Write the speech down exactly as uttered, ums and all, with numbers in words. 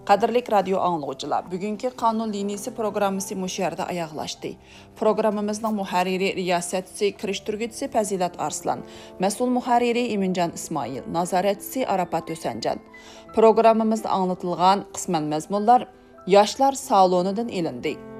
Qadirlik radio anglag'uchilar, bugungi qonun liniyasi programmasi mush yerda oyoqlashdi. Programmamizning muharriri riyosatchisi, kirishtirguvchisi Fazilat Arslan, mas'ul muharriri Iminjon Ismoil, nazoratchisi Arafat O'sanjan. Programmamizda anglatilgan qisman mazmunlar yoshlar salonidan elindi.